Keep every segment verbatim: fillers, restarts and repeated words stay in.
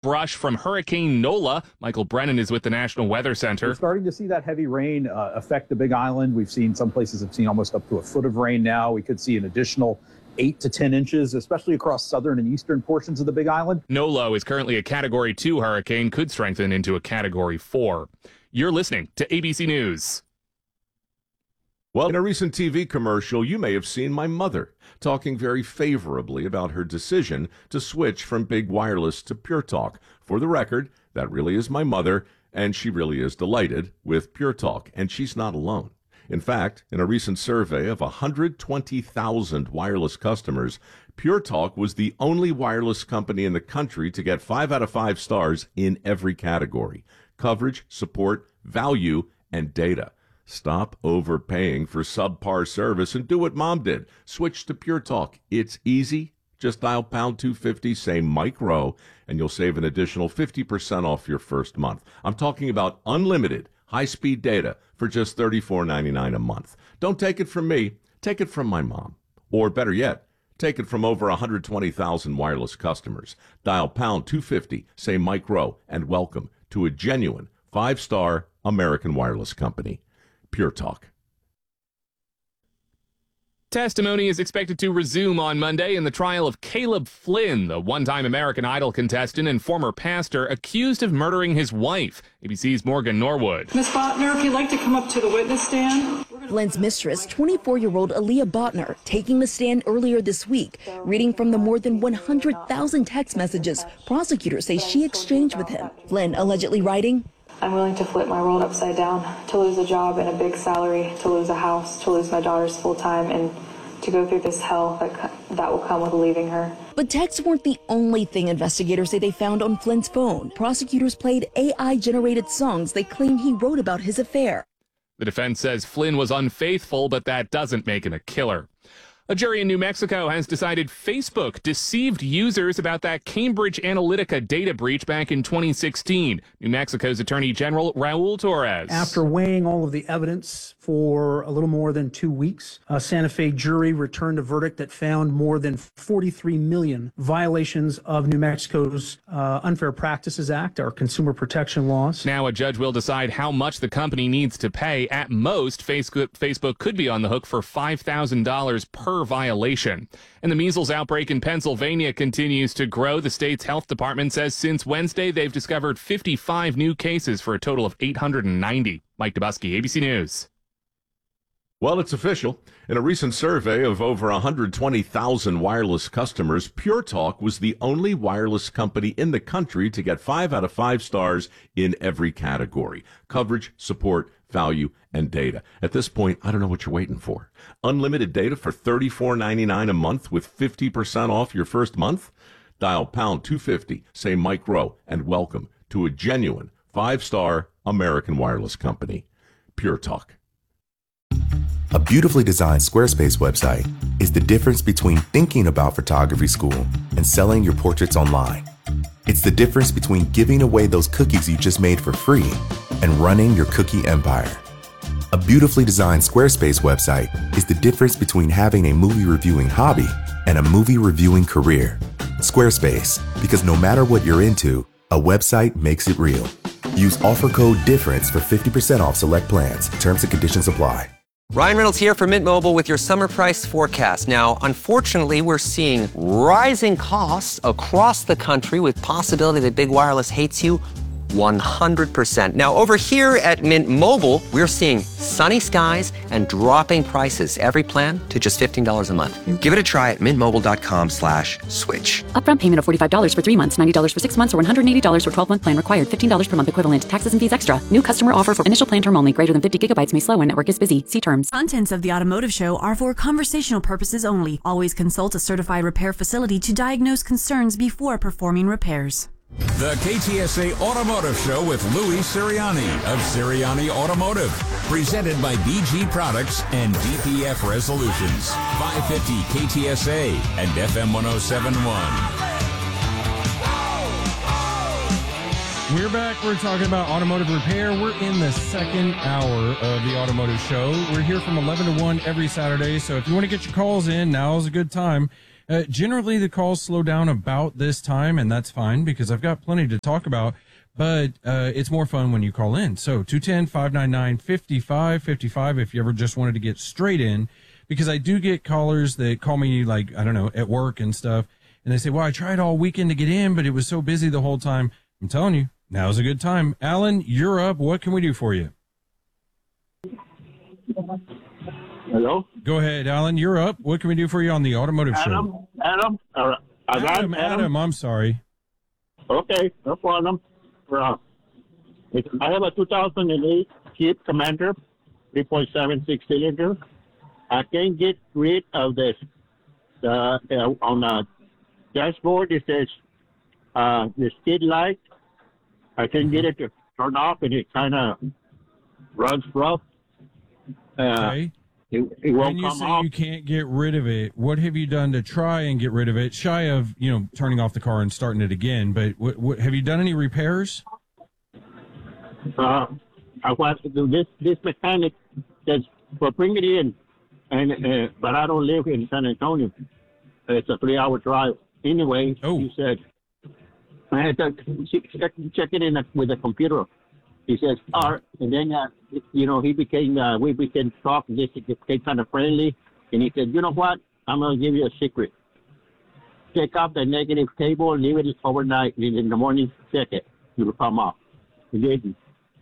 brush from Hurricane Nola. Michael Brennan is with the National Weather Center. We're starting to see that heavy rain uh, affect the Big Island. We've seen some places have seen almost up to a foot of rain now. We could see an additional eight to ten inches, especially across southern and eastern portions of the Big Island. Nola is currently a Category two hurricane, could strengthen into a Category four. You're listening to A B C News. Well, in a recent T V commercial, you may have seen my mother talking very favorably about her decision to switch from big wireless to Pure Talk. For the record, that really is my mother, and she really is delighted with Pure Talk, and she's not alone. In fact, in a recent survey of one hundred twenty thousand wireless customers, Pure Talk was the only wireless company in the country to get five out of five stars in every category: coverage, support, value, and data. Stop overpaying for subpar service and do what Mom did. Switch to Pure Talk. It's easy. Just dial pound two fifty, say Mike Rowe, and you'll save an additional fifty percent off your first month. I'm talking about unlimited high-speed data for just thirty-four ninety-nine a month. Don't take it from me. Take it from my mom. Or better yet, take it from over one hundred twenty thousand wireless customers. Dial pound two fifty, say Mike Rowe, and welcome to a genuine five-star American wireless company. Pure Talk. Testimony is expected to resume on Monday in the trial of Caleb Flynn, the one-time American Idol contestant and former pastor accused of murdering his wife. A B C's Morgan Norwood. Miss Botner, if you'd like to come up to the witness stand. Flynn's mistress, twenty-four-year-old Aaliyah Botner, taking the stand earlier this week, reading from the more than one hundred thousand text messages prosecutors say she exchanged with him. Flynn allegedly writing, I'm willing to flip my world upside down, to lose a job and a big salary, to lose a house, to lose my daughter's full time, and to go through this hell that that will come with leaving her. But texts weren't the only thing investigators say they found on Flynn's phone. Prosecutors played A I-generated songs they claim he wrote about his affair. The defense says Flynn was unfaithful, but that doesn't make him a killer. A jury in New Mexico has decided Facebook deceived users about that Cambridge Analytica data breach back in twenty sixteen. New Mexico's Attorney General Raul Torres. After weighing all of the evidence for a little more than two weeks, a Santa Fe jury returned a verdict that found more than forty-three million violations of New Mexico's uh, Unfair Practices Act, our consumer protection laws. Now a judge will decide how much the company needs to pay. At most, Facebook, Facebook could be on the hook for five thousand dollars per violation. And the measles outbreak in Pennsylvania continues to grow. The state's health department says since Wednesday they've discovered fifty-five new cases for a total of eight hundred ninety. Mike Dubusky, A B C News. Well, it's official. In a recent survey of over one hundred twenty thousand wireless customers, Pure Talk was the only wireless company in the country to get five out of five stars in every category: coverage, support, value, and data. At this point, I don't know what you're waiting for. Unlimited data for thirty-four ninety-nine a month with fifty percent off your first month? Dial pound two fifty, say Mike Rowe, and welcome to a genuine five-star American wireless company. Pure Talk. A beautifully designed Squarespace website is the difference between thinking about photography school and selling your portraits online. It's the difference between giving away those cookies you just made for free and running your cookie empire. A beautifully designed Squarespace website is the difference between having a movie reviewing hobby and a movie reviewing career. Squarespace, because no matter what you're into, a website makes it real. Use offer code DIFFERENCE for fifty percent off select plans. Terms and conditions apply. Ryan Reynolds here from Mint Mobile with your summer price forecast. Now, unfortunately, we're seeing rising costs across the country with possibility that big wireless hates you one hundred percent. Now, over here at Mint Mobile, we're seeing sunny skies and dropping prices. Every plan to just fifteen dollars a month. Give it a try at mintmobile.com slash switch. Upfront payment of forty-five dollars for three months, ninety dollars for six months, or one hundred eighty dollars for twelve-month plan required. fifteen dollars per month equivalent. Taxes and fees extra. New customer offer for initial plan term only. Greater than fifty gigabytes may slow when network is busy. See terms. Contents of the Automotive Show are for conversational purposes only. Always consult a certified repair facility to diagnose concerns before performing repairs. The K T S A Automotive Show with Louis Sirianni of Sirianni Automotive. Presented by B G Products and D P F Resolutions. five fifty K T S A and F M one oh seven point one. We're back. We're talking about automotive repair. We're in the second hour of the Automotive Show. We're here from eleven to one every Saturday. So if you want to get your calls in, now is a good time. Uh, generally, the calls slow down about this time, and that's fine because I've got plenty to talk about. But uh, it's more fun when you call in. So two one zero, five nine nine, five five five five if you ever just wanted to get straight in, because I do get callers that call me, like, I don't know, at work and stuff, and they say, well, I tried all weekend to get in, but it was so busy the whole time. I'm telling you, now's a good time. Alan, you're up. What can we do for you? Hello? Go ahead, Alan. You're up. What can we do for you on the Automotive Adam, Show? Adam, uh, Adam, Adam, Adam, I'm sorry. Okay, no problem. Uh, it, I have a two thousand eight Jeep Commander, three point seven six cylinder. I can't get rid of this. The, uh, on the dashboard, it says uh, the skid light. I can't get it to turn off, and it kind of runs rough. Uh, Okay. It, it won't When you come say off. you can't get rid of it, what have you done to try and get rid of it? Shy of, you know, turning off the car and starting it again, but what, what, have you done any repairs? Uh, I want to do this. This mechanic says, "Well, bring it in," and uh, but I don't live in San Antonio. It's a three-hour drive. Anyway, oh. he said, I had to check, check it in with the computer. He says, "All right," and then uh, you know he became uh, we became talk. This became kind of friendly, and he said, "You know what? I'm gonna give you a secret. Take off the negative cable, leave it overnight, and in the morning check it. It'll come off." He didn't.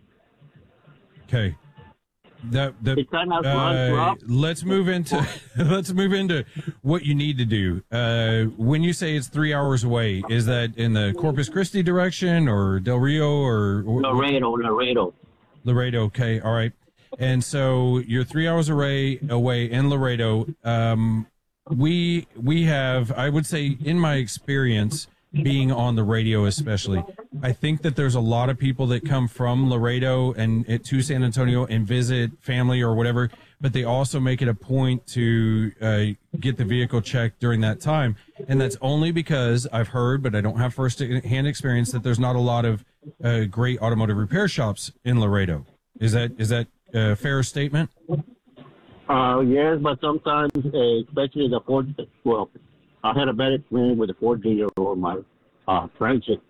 Okay. That, that, It kind of uh, runs rough. let's move into let's move into what you need to do. Uh, when you say it's three hours away, is that in the Corpus Christi direction or Del Rio or, or Laredo, Laredo. Laredo? Okay, all right. And so you're three hours away away in Laredo. Um, we we have, I would say, in my experience, being on the radio especially, I think that there's a lot of people that come from Laredo and uh, to San Antonio and visit family or whatever, but they also make it a point to uh, get the vehicle checked during that time. And that's only because I've heard, but I don't have first-hand experience, that there's not a lot of uh, great automotive repair shops in Laredo. Is that is that a fair statement? Uh, yes, but sometimes, uh, especially the Ford, well, I had a bad experience with the Ford dealer or my uh, Transit.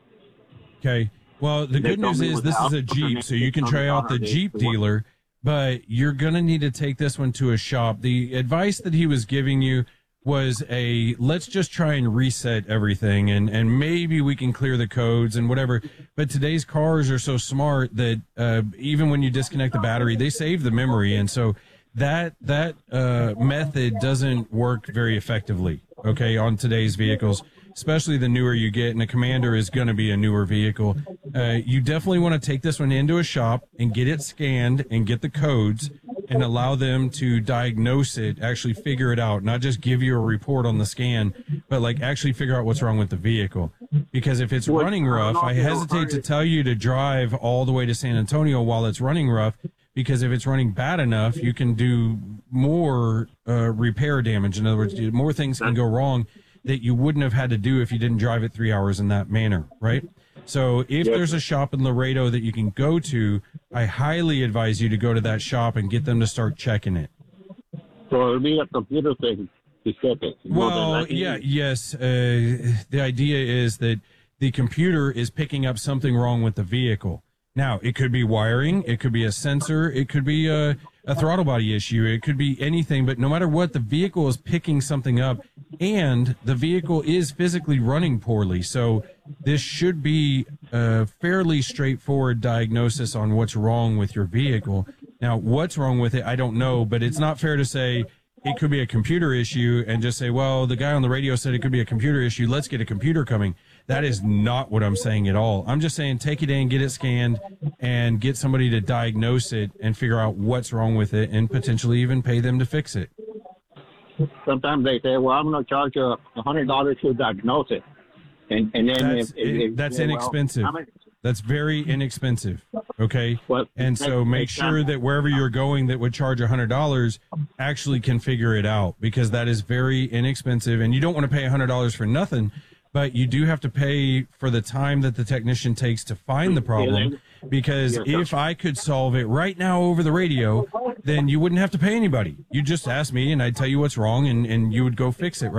Okay. Well, the They good told news me is with this the is a Alpha Jeep, so you can Connect try out the on Jeep Saturday. dealer, but you're going to need to take this one to a shop. The advice that he was giving you was a, let's just try and reset everything, and, and maybe we can clear the codes and whatever. But today's cars are so smart that uh, even when you disconnect the battery, they save the memory. And so that that uh, method doesn't work very effectively, okay, on today's vehicles, especially the newer you get, and a Commander is going to be a newer vehicle. Uh, you definitely want to take this one into a shop and get it scanned and get the codes and allow them to diagnose it, actually figure it out, not just give you a report on the scan, but like actually figure out what's wrong with the vehicle. Because if it's running rough, I hesitate to tell you to drive all the way to San Antonio while it's running rough, because if it's running bad enough, you can do more uh, repair damage. In other words, more things can go wrong that you wouldn't have had to do if you didn't drive it three hours in that manner, right? So if Yes. there's a shop in Laredo that you can go to, I highly advise you to go to that shop and get them to start checking it. So it'll be a computer thing to check it. More than Well, likely. yeah, yes. Uh, the idea is that the computer is picking up something wrong with the vehicle. Now, it could be wiring, it could be a sensor, it could be a, a throttle body issue, it could be anything, but no matter what, the vehicle is picking something up, and the vehicle is physically running poorly. So this should be a fairly straightforward diagnosis on what's wrong with your vehicle. Now, what's wrong with it, I don't know, but it's not fair to say it could be a computer issue and just say, well, the guy on the radio said it could be a computer issue, let's get a computer coming. That is not what I'm saying at all. I'm just saying take it in, get it scanned, and get somebody to diagnose it and figure out what's wrong with it and potentially even pay them to fix it. Sometimes they say, well, I'm going to charge you one hundred dollars to diagnose it. And, and then That's, if, if, if, that's well, inexpensive. how much- That's very inexpensive. Okay. Well, And so that- make that- sure that wherever you're going that would charge one hundred dollars actually can figure it out, because that is very inexpensive, and you don't want to pay one hundred dollars for nothing, but you do have to pay for the time that the technician takes to find the problem. Because if I could solve it right now over the radio, then you wouldn't have to pay anybody. You just ask me and I'd tell you what's wrong, and, and you would go fix it, right?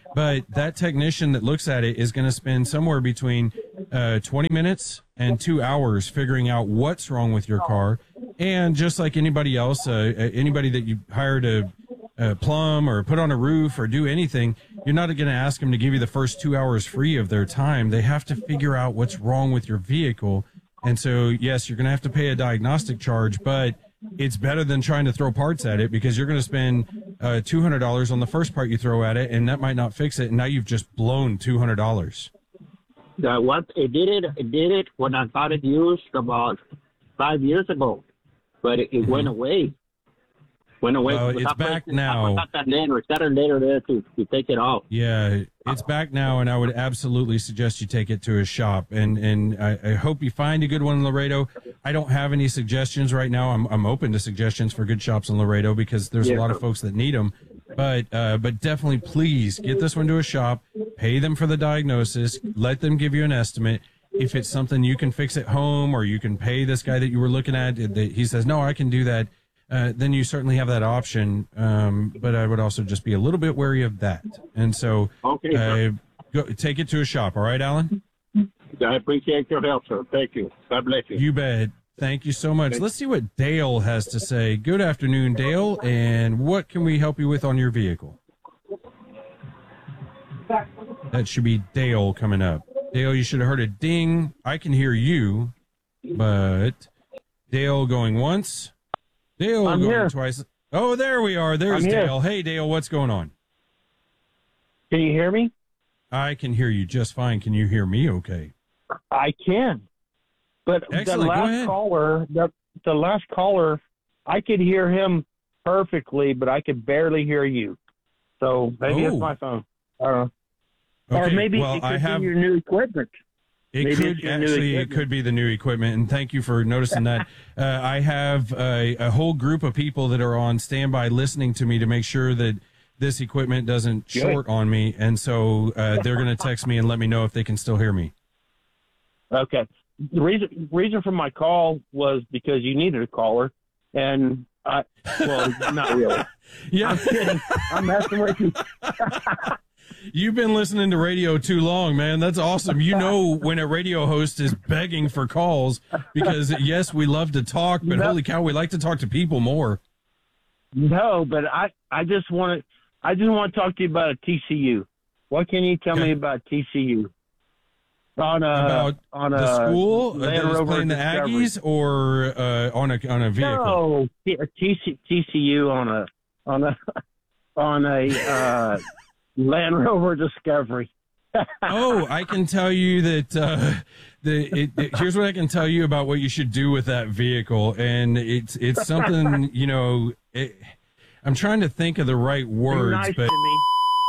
but that technician that looks at it is going to spend somewhere between uh, twenty minutes and two hours figuring out what's wrong with your car. And just like anybody else, uh, anybody that you hire to uh, plumb or put on a roof or do anything, you're not going to ask them to give you the first two hours free of their time. They have to figure out what's wrong with your vehicle. And so, yes, you're going to have to pay a diagnostic charge, but it's better than trying to throw parts at it, because you're going to spend uh, two hundred dollars on the first part you throw at it, and that might not fix it. And now you've just blown two hundred dollars. Uh, what it did it, it did it when I got it used about five years ago, but it, it mm-hmm. went away. Went away. Well, it's back now. I got that later. It's better later there to, to take it off. Yeah, it's back now, and I would absolutely suggest you take it to a shop. And and I, I hope you find a good one in Laredo. I don't have any suggestions right now. I'm I'm open to suggestions for good shops in Laredo, because there's Yeah. a lot of folks that need them. But uh, but definitely, please get this one to a shop. Pay them for the diagnosis. Let them give you an estimate. If it's something you can fix at home, or you can pay this guy that you were looking at, that he says, no, I can do that. Uh, then you certainly have that option. Um, but I would also just be a little bit wary of that. And so Okay, uh, sir. go, take it to a shop. All right, Alan? I appreciate your help, sir. Thank you. God bless you. You bet. Thank you so much. Let's see what Dale has to say. Good afternoon, Dale. And what can we help you with on your vehicle? That should be Dale coming up. Dale, you should have heard a ding. I can hear you, but Dale going once. Dale I'm going here. twice. Oh, there we are. There's I'm here. Dale. Hey, Dale, what's going on? Can you hear me? I can hear you just fine. Can you hear me okay? I can. But Excellent. the Go last ahead. caller, the, the last caller, I could hear him perfectly, but I could barely hear you. So maybe Oh. it's my phone. I don't know. Or Okay, maybe well, it could I have- be your new equipment. It Maybe could it's your new actually, it equipment. could be the new equipment, and thank you for noticing that. uh, I have a, a whole group of people that are on standby listening to me to make sure that this equipment doesn't Good. short on me, and so uh, they're going to text me and let me know if they can still hear me. Okay. The reason reason for my call was because you needed a caller, and I well, not really. Yeah, I'm kidding. I'm messing with you. You've been listening to radio too long, man. That's awesome. You know when a radio host is begging for calls, because yes, we love to talk, but No. holy cow, we like to talk to people more. No, but I I just want to I just want to talk to you about a T C U. What can you tell Okay. me about T C U? On a About on the a school uh, Land that is Rover playing the Discovery. Aggies, or uh, on a on a vehicle? No, T- a T C, T C U on a on a on a uh, Land Rover Discovery. Oh, I can tell you that uh, the it, it, here's what I can tell you about what you should do with that vehicle, and it's it's something, you know. It, I'm trying to think of the right words, Be nice but to me.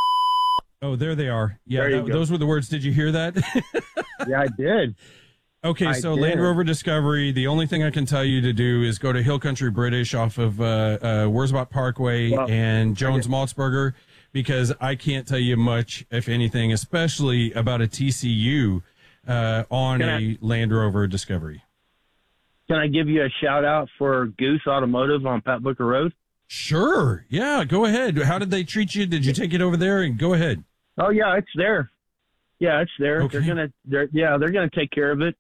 oh, there they are. Yeah, There you that- go. those were the words. Did you hear that? Yeah, I did. Okay, I so did. Land Rover Discovery, the only thing I can tell you to do is go to Hill Country British off of uh, uh, Wurzbach Parkway Well, and Jones Maltzberger, because I can't tell you much, if anything, especially about a T C U uh, on Can a I- Land Rover Discovery. Can I give you a shout out for Goose Automotive on Pat Booker Road? Sure. Yeah, go ahead. How did they treat you? Did you take it over there? And go ahead. Oh yeah, it's there. Yeah, it's there. Okay. They're gonna, they're yeah, they're gonna take care of it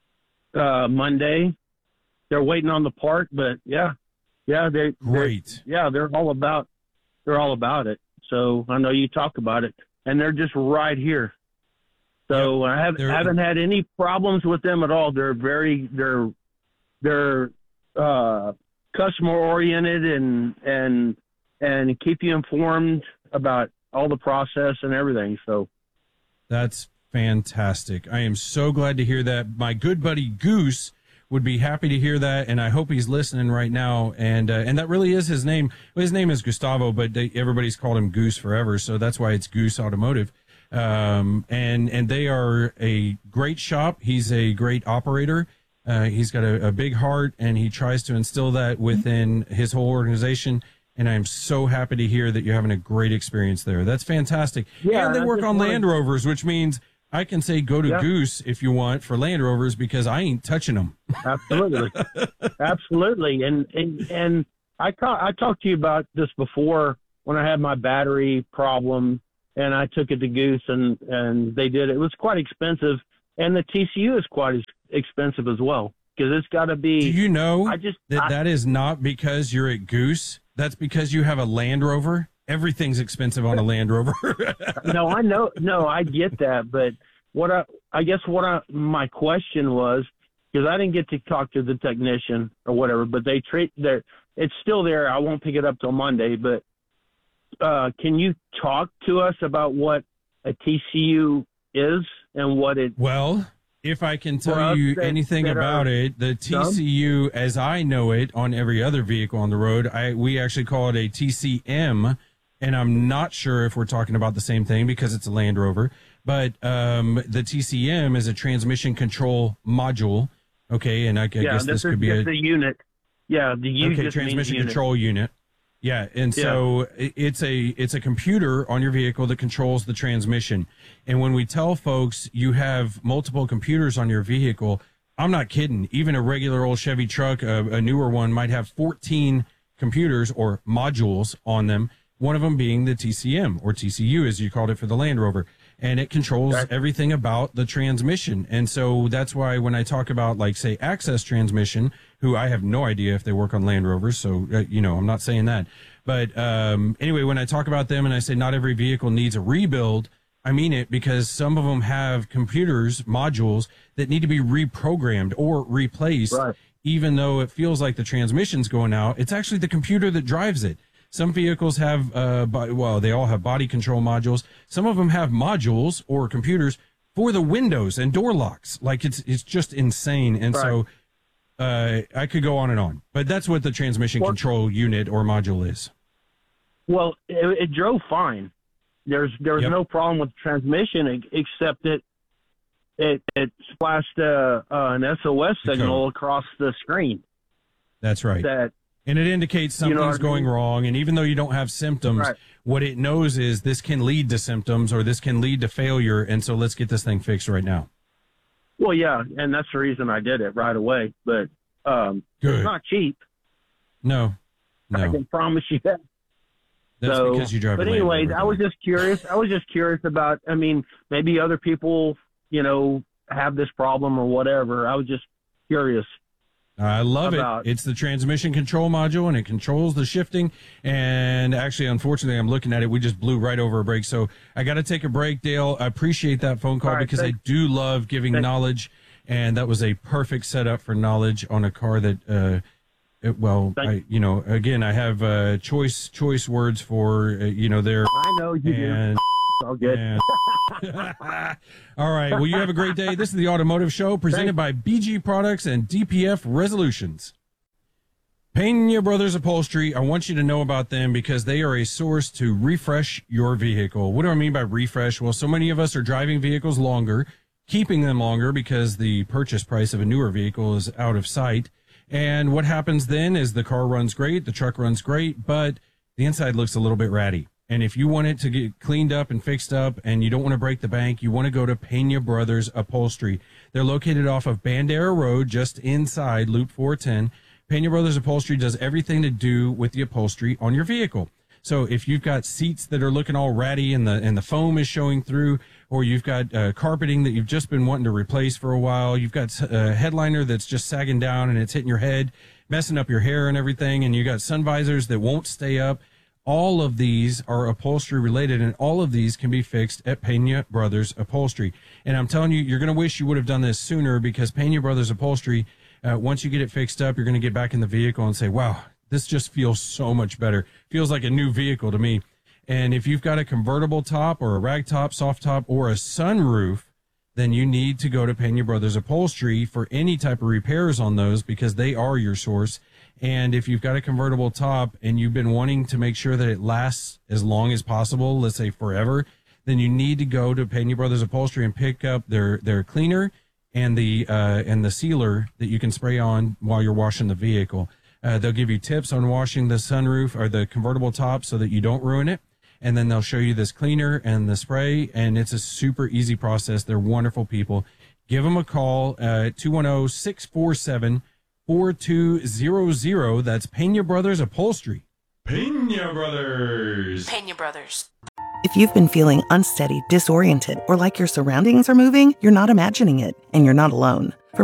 uh, Monday. They're waiting on the part, but yeah, yeah, they Great. they're- Yeah, they're all about, they're all about it. So I know you talk about it, and they're just right here. So I haven't they're- haven't had any problems with them at all. They're very they're they're uh, customer oriented and and and keep you informed about all the process and everything. So. That's fantastic. I am so glad to hear that. My good buddy Goose would be happy to hear that, and I hope he's listening right now. And uh, and that really is his name. Well, his name is Gustavo, but they, everybody's called him Goose forever, so that's why it's Goose Automotive. Um, and and they are a great shop. He's a great operator. Uh, he's got a, a big heart, and he tries to instill that within his whole organization. And I'm so happy to hear that you're having a great experience there. That's fantastic. Yeah, and they I work just on wanted- Land Rovers, which means I can say go to Yeah. Goose if you want for Land Rovers, because I ain't touching them. Absolutely, absolutely, and and and I ta- I talked to you about this before when I had my battery problem, and I took it to Goose, and, and they did it. It was quite expensive, and the T C U is quite expensive as well, because it's got to be. Do you know I just, that I, that is not because you're at Goose? That's because you have a Land Rover. Everything's expensive on a Land Rover. No, I know. No, I get that. But what I, I guess what I, my question was, because I didn't get to talk to the technician or whatever, but they treat there. It's still there. I won't pick it up till Monday, but uh, can you talk to us about what a T C U is and what it? Well, if I can For tell us you that- anything that about are it, the T dumb? C U, as I know it on every other vehicle on the road, I we actually call it a T C M, and I'm not sure if we're talking about the same thing because it's a Land Rover. But um, the T C M is a transmission control module. Okay, and I, I yeah, guess this, this is could be just a the unit. Yeah, the U okay just means transmission unit. control unit. Yeah, and Yeah. so it- it's a it's a computer on your vehicle that controls the transmission. And when we tell folks you have multiple computers on your vehicle, I'm not kidding. Even a regular old Chevy truck, a, a newer one, might have fourteen computers or modules on them. One of them being the T C M or T C U, as you called it for the Land Rover, and it controls Okay. everything about the transmission. And so that's why when I talk about, like, say, Access Transmission, who I have no idea if they work on Land Rovers, so uh, you know, I'm not saying that. But um, anyway, when I talk about them and I say not every vehicle needs a rebuild, I mean it, because some of them have computers, modules that need to be reprogrammed or replaced. Right. Even though it feels like the transmission's going out, it's actually the computer that drives it. Some vehicles have, uh, bo- well, they all have body control modules. Some of them have modules or computers for the windows and door locks. Like, it's it's just insane. And so uh, I could go on and on. But that's what the transmission Well- control unit or module is. Well, it, it drove fine. There's there was Yep. no problem with the transmission e- except that it it splashed uh, uh, an S O S The signal code. across the screen. That's right. That And it indicates You know something's what I going mean? wrong. And even though you don't have symptoms, Right. what it knows is this can lead to symptoms or this can lead to failure. And so let's get this thing fixed right now. well, yeah, and that's the reason I did it right away. But um, Good. it's not cheap. No, I no. can promise you that. That's So, because you drive But a Land anyways, Rover. I was just curious. I was just curious about. I mean, maybe other people, you know, have this problem or whatever. I was just curious. I love about- it. It's the transmission control module, and it controls the shifting. And actually, unfortunately, I'm looking at it. We just blew right over a break. So I got to take a break, Dale. I appreciate that phone call All right, because thanks. I do love giving Thanks. knowledge. And that was a perfect setup for knowledge on a car that, uh, it, well, I, Thanks. you know, again, I have uh, choice choice words for, uh, you know, there. I know you And do. It's all good. and- all right. Well, you have a great day. This is the Automotive Show presented by B G Products and D P F Resolutions. Pena Brothers Upholstery, I want you to know about them because they are a source to refresh your vehicle. What do I mean by refresh? Well, so many of us are driving vehicles longer, keeping them longer because the purchase price of a newer vehicle is out of sight. And what happens then is the car runs great, the truck runs great, but the inside looks a little bit ratty. And if you want it to get cleaned up and fixed up and you don't want to break the bank, you want to go to Pena Brothers Upholstery. They're located off of Bandera Road, just inside Loop four ten. Pena Brothers Upholstery does everything to do with the upholstery on your vehicle. So if you've got seats that are looking all ratty and the and the foam is showing through, or you've got uh, carpeting that you've just been wanting to replace for a while, you've got a headliner that's just sagging down and it's hitting your head, messing up your hair and everything, and you got sun visors that won't stay up. All of these are upholstery related, and all of these can be fixed at Pena Brothers Upholstery. And I'm telling you, you're going to wish you would have done this sooner because Pena Brothers Upholstery, uh, once you get it fixed up, you're going to get back in the vehicle and say, wow, this just feels so much better. Feels like a new vehicle to me. And if you've got a convertible top or a rag top, soft top, or a sunroof, then you need to go to Pena Brothers Upholstery for any type of repairs on those because they are your source. And if you've got a convertible top and you've been wanting to make sure that it lasts as long as possible, let's say forever, then you need to go to Pena Brothers Upholstery and pick up their, their cleaner and the, uh, and the sealer that you can spray on while you're washing the vehicle. Uh, they'll give you tips on washing the sunroof or the convertible top so that you don't ruin it. And then they'll show you this cleaner and the spray, and it's a super easy process. They're wonderful people. Give them a call at two one zero, six four seven, four two zero zero. That's Pena Brothers Upholstery. Pena Brothers. Pena Brothers. If you've been feeling unsteady, disoriented, or like your surroundings are moving, you're not imagining it, and you're not alone.